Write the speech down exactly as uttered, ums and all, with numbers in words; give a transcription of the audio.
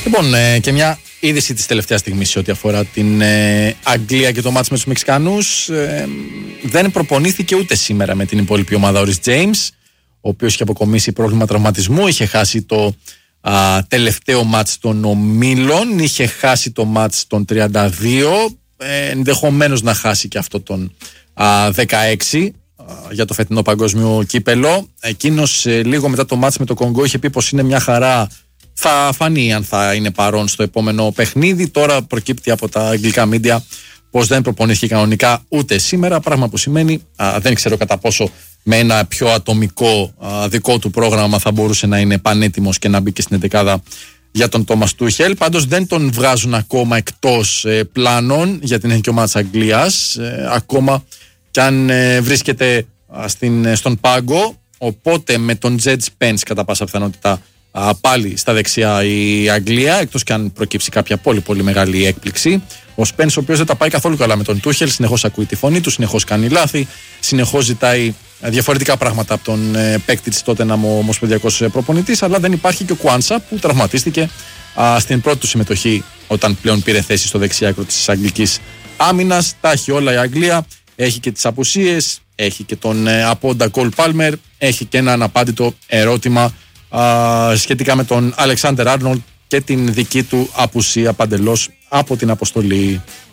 Λοιπόν, ε, και μια είδηση της τελευταίας στιγμής σε ό,τι αφορά την ε, Αγγλία και το μάτς με τους Μεξικανούς. Ε, δεν προπονήθηκε ούτε σήμερα με την υπόλοιπη ομάδα ο Ρις Τζέιμς, ο οποίος είχε αποκομίσει πρόβλημα τραυματισμού, είχε χάσει το α, τελευταίο μάτς των ομίλων, είχε χάσει το μάτς των τριάντα δύο, ε, ενδεχομένως να χάσει και αυτό τον α, δεκαέξι α, για το φετινό παγκόσμιο κύπελο. Εκείνος ε, λίγο μετά το μάτς με το Κονγκό είχε πει πως είναι μια χαρά. Θα φανεί αν θα είναι παρόν στο επόμενο παιχνίδι. Τώρα προκύπτει από τα αγγλικά μίντια πως δεν προπονήθηκε κανονικά ούτε σήμερα. Πράγμα που σημαίνει α, δεν ξέρω κατά πόσο με ένα πιο ατομικό α, δικό του πρόγραμμα θα μπορούσε να είναι πανέτοιμος και να μπει και στην εντεκάδα για τον Τόμας Τούχελ. Πάντως δεν τον βγάζουν ακόμα εκτός ε, πλάνων για την εθνική ομάδα της Αγγλίας. Ε, ακόμα κι αν ε, βρίσκεται α, στην, στον πάγκο. Οπότε με τον Τζετ Σπένς κατά πάσα πιθανότητα Α, πάλι στα δεξιά η Αγγλία, εκτός και αν προκύψει κάποια πολύ πολύ μεγάλη έκπληξη. Ο Σπένς, ο οποίος δεν τα πάει καθόλου καλά με τον Τούχελ, συνεχώς ακούει τη φωνή του, συνεχώς κάνει λάθη, συνεχώς ζητάει διαφορετικά πράγματα από τον ε, παίκτη της τότε να ο ομοσπονδιακός προπονητής, αλλά δεν υπάρχει και ο Κουάνσα που τραυματίστηκε α, στην πρώτη του συμμετοχή όταν πλέον πήρε θέση στο δεξιά άκρο της αγγλικής άμυνας. Τα έχει όλα η Αγγλία, έχει και τις απουσίες, έχει και τον ε, απόντα Κολ Πάλμερ, έχει και ένα αναπάντητο ερώτημα Uh, σχετικά με τον Αλεξάντερ Άρνολντ και την δική του απουσία παντελώς από την αποστολή.